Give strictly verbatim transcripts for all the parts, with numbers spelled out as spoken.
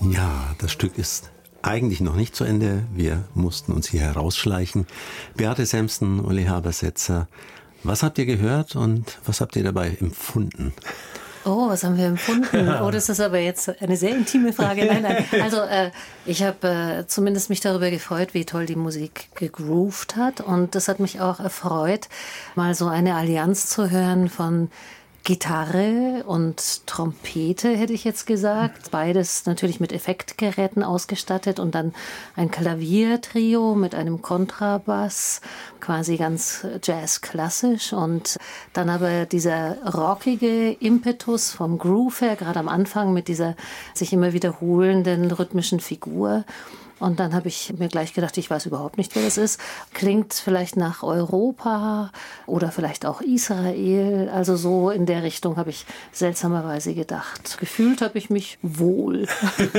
Ja, das Stück ist eigentlich noch nicht zu Ende. Wir mussten uns hier herausschleichen. Beate Sämsten, Uli Habersetzer, was habt ihr gehört und was habt ihr dabei empfunden? Oh, was haben wir empfunden? Oh, das ist aber jetzt eine sehr intime Frage. Nein, nein. Also äh, ich habe äh, zumindest mich darüber gefreut, wie toll die Musik gegroovt hat. Und das hat mich auch erfreut, mal so eine Allianz zu hören von Gitarre und Trompete, hätte ich jetzt gesagt. Beides natürlich mit Effektgeräten ausgestattet und dann ein Klaviertrio mit einem Kontrabass, quasi ganz jazzklassisch. Und dann aber dieser rockige Impetus vom Groove her, gerade am Anfang mit dieser sich immer wiederholenden rhythmischen Figur. Und dann habe ich mir gleich gedacht, ich weiß überhaupt nicht, wer das ist. Klingt vielleicht nach Europa oder vielleicht auch Israel. Also so in der Richtung habe ich seltsamerweise gedacht. Gefühlt habe ich mich wohl.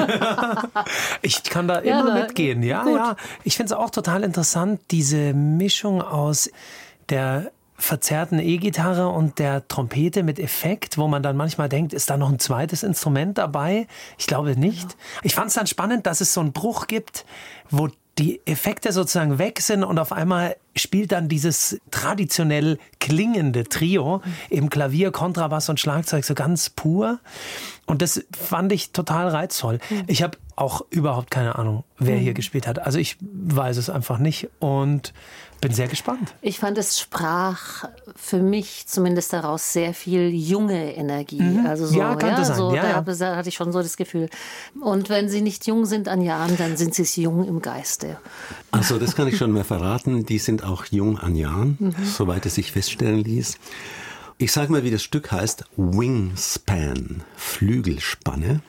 Ich kann da immer ja, mitgehen. Ja, gut. ja. Ich finde es auch total interessant, diese Mischung aus der verzerrten E-Gitarre und der Trompete mit Effekt, wo man dann manchmal denkt, ist da noch ein zweites Instrument dabei? Ich glaube nicht. Ja. Ich fand es dann spannend, dass es so einen Bruch gibt, wo die Effekte sozusagen weg sind und auf einmal spielt dann dieses traditionell klingende Trio, eben Klavier, Kontrabass und Schlagzeug so ganz pur. Und das fand ich total reizvoll. Mhm. Ich habe auch überhaupt keine Ahnung, wer mhm. hier gespielt hat. Also ich weiß es einfach nicht und bin sehr gespannt. Ich fand, es sprach für mich zumindest daraus sehr viel junge Energie. Mhm. Also so, ja, kann ja, das sein. So, ja, da ja. hatte ich schon so das Gefühl. Und wenn sie nicht jung sind an Jahren, dann sind sie es jung im Geiste. Also das kann ich schon mal verraten. Die sind auch jung an Jahren, mhm. soweit es sich feststellen ließ. Ich sage mal, wie das Stück heißt. Wingspan, Flügelspanne.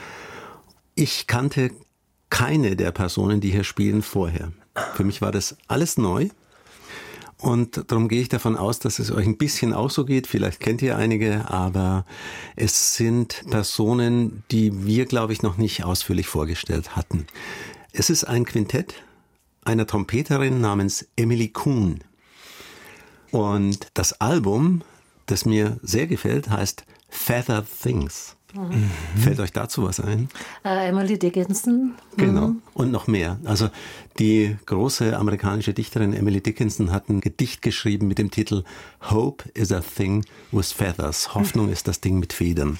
Ich kannte keine der Personen, die hier spielen, vorher. Für mich war das alles neu. Und darum gehe ich davon aus, dass es euch ein bisschen auch so geht. Vielleicht kennt ihr einige, aber es sind Personen, die wir, glaube ich, noch nicht ausführlich vorgestellt hatten. Es ist ein Quintett einer Trompeterin namens Emily Kuhn. Und das Album, das mir sehr gefällt, heißt Feather Things. Mhm. Fällt euch dazu was ein? Äh, Emily Dickinson. Genau. Mhm. Und noch mehr. Also die große amerikanische Dichterin Emily Dickinson hat ein Gedicht geschrieben mit dem Titel Hope is a thing with feathers. Hoffnung mhm. ist das Ding mit Federn.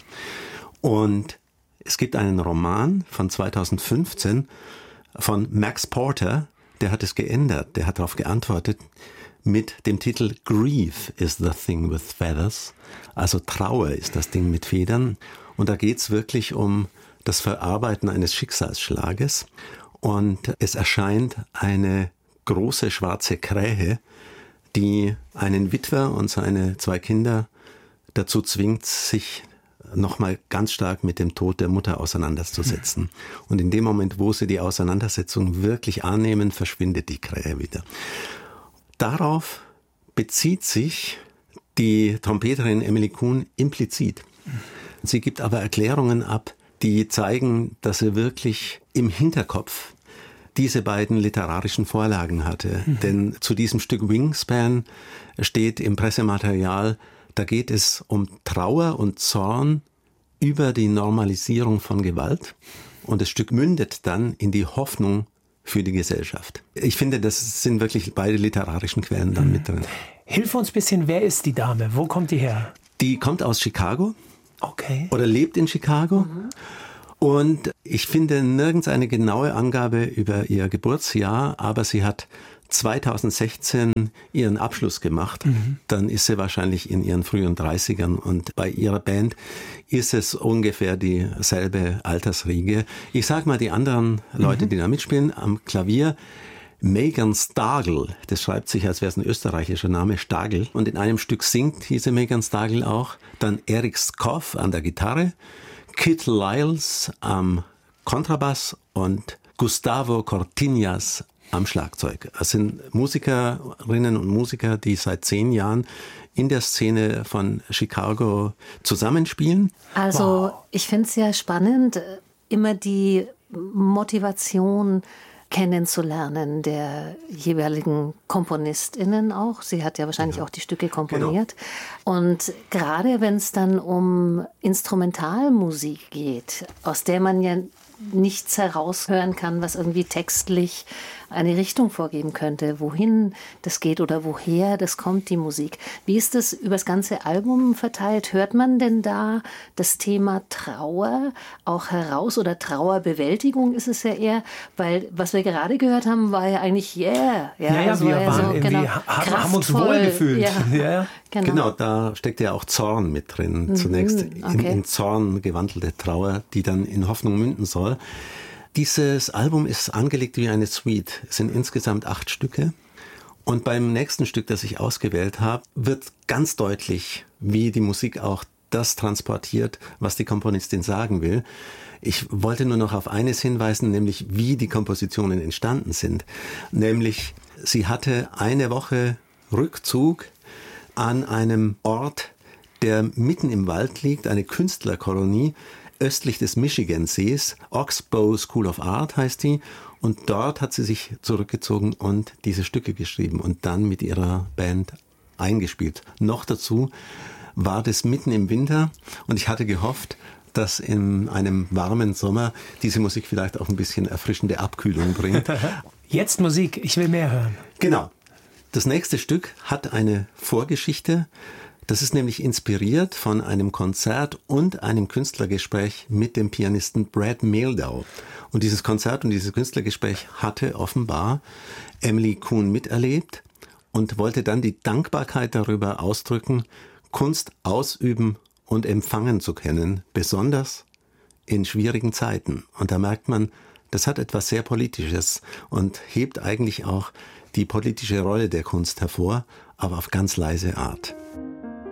Und es gibt einen Roman von zweitausendfünfzehn von Max Porter, der hat es geändert. Der hat darauf geantwortet mit dem Titel Grief is the thing with feathers. Also Trauer ist das Ding mit Federn. Und da geht's wirklich um das Verarbeiten eines Schicksalsschlages. Und es erscheint eine große schwarze Krähe, die einen Witwer und seine zwei Kinder dazu zwingt, sich nochmal ganz stark mit dem Tod der Mutter auseinanderzusetzen. Und in dem Moment, wo sie die Auseinandersetzung wirklich annehmen, verschwindet die Krähe wieder. Darauf bezieht sich die Trompeterin Emily Kuhn implizit. Sie gibt aber Erklärungen ab, die zeigen, dass sie wirklich im Hinterkopf diese beiden literarischen Vorlagen hatte. Mhm. Denn zu diesem Stück Wingspan steht im Pressematerial, da geht es um Trauer und Zorn über die Normalisierung von Gewalt. Und das Stück mündet dann in die Hoffnung für die Gesellschaft. Ich finde, das sind wirklich beide literarischen Quellen dann mhm. mit drin. Hilf uns ein bisschen, wer ist die Dame? Wo kommt die her? Die kommt aus Chicago. Okay. Oder lebt in Chicago. Mhm. Und ich finde nirgends eine genaue Angabe über ihr Geburtsjahr, aber sie hat zweitausendsechzehn ihren Abschluss gemacht. Mhm. Dann ist sie wahrscheinlich in ihren frühen dreißigern und bei ihrer Band ist es ungefähr dieselbe Altersriege. Ich sag mal die anderen Leute, mhm. die da mitspielen, am Klavier Megan Stagel, das schreibt sich, als wäre es ein österreichischer Name, Stagel. Und in einem Stück singt diese Megan Stagel auch. Dann Eric Skoff an der Gitarre, Kit Lyles am Kontrabass und Gustavo Cortinas am Schlagzeug. Das sind Musikerinnen und Musiker, die seit zehn Jahren in der Szene von Chicago zusammenspielen. Also wow. Ich finde es ja spannend, immer die Motivation kennenzulernen der jeweiligen KomponistInnen auch. Sie hat ja wahrscheinlich ja. auch die Stücke komponiert. Genau. Und gerade wenn es dann um Instrumentalmusik geht, aus der man ja nichts heraushören kann, was irgendwie textlich eine Richtung vorgeben könnte, wohin das geht oder woher das kommt, die Musik. Wie ist das über das ganze Album verteilt? Hört man denn da das Thema Trauer auch heraus oder Trauerbewältigung ist es ja eher, weil was wir gerade gehört haben, war ja eigentlich yeah. Ja, ja, ja also wir war ja waren so, irgendwie, genau, haben uns wohl gefühlt. Ja, ja. Genau. genau, da steckt ja auch Zorn mit drin. Mhm, Zunächst okay. in, in Zorn gewandelte Trauer, die dann in Hoffnung münden soll. Dieses Album ist angelegt wie eine Suite. Es sind insgesamt acht Stücke. Und beim nächsten Stück, das ich ausgewählt habe, wird ganz deutlich, wie die Musik auch das transportiert, was die Komponistin sagen will. Ich wollte nur noch auf eines hinweisen, nämlich wie die Kompositionen entstanden sind. Nämlich, sie hatte eine Woche Rückzug an einem Ort, der mitten im Wald liegt, eine Künstlerkolonie, östlich des Michigansees. Oxbow School of Art heißt die. Und dort hat sie sich zurückgezogen und diese Stücke geschrieben und dann mit ihrer Band eingespielt. Noch dazu war das mitten im Winter und ich hatte gehofft, dass in einem warmen Sommer diese Musik vielleicht auch ein bisschen erfrischende Abkühlung bringt. Jetzt Musik, ich will mehr hören. Genau. Das nächste Stück hat eine Vorgeschichte. Das ist nämlich inspiriert von einem Konzert und einem Künstlergespräch mit dem Pianisten Brad Mehldau. Und dieses Konzert und dieses Künstlergespräch hatte offenbar Emily Kuhn miterlebt und wollte dann die Dankbarkeit darüber ausdrücken, Kunst ausüben und empfangen zu können, besonders in schwierigen Zeiten. Und da merkt man, das hat etwas sehr Politisches und hebt eigentlich auch die politische Rolle der Kunst hervor, aber auf ganz leise Art.